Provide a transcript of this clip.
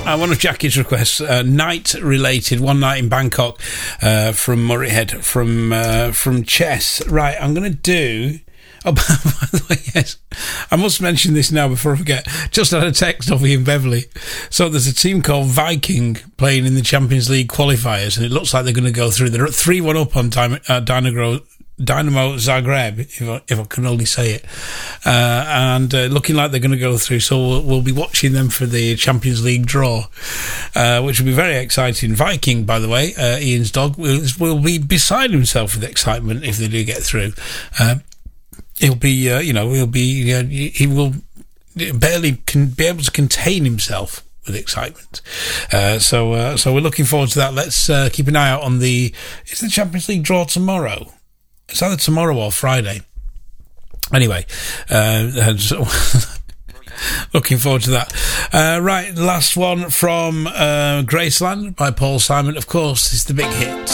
One of Jackie's requests, night-related, one night in Bangkok, from Murrayhead, from Chess. Right, I'm going to do... Oh, by the way, yes, I must mention this now before I forget. Just had a text off Ian Beverley. So there's a team called Viking playing in the Champions League qualifiers, and it looks like they're going to go through. They're 3-1 up on Dynamo Zagreb, if I can only say it, and looking like they're going to go through. So we'll be watching them for the Champions League draw, which will be very exciting. Viking, by the way, Ian's dog, will be beside himself with excitement if they do get through. He will barely be able to contain himself with excitement. So we're looking forward to that. Let's keep an eye out on is the Champions League draw tomorrow? It's either tomorrow or Friday. Anyway, so looking forward to that. Right, last one from Graceland by Paul Simon. Of course, it's the big hit.